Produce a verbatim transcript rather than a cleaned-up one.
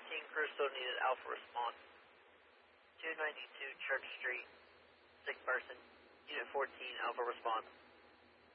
fourteen crew still needed Alpha response. two ninety-two Church Street, sick person. Unit fourteen, Alpha response.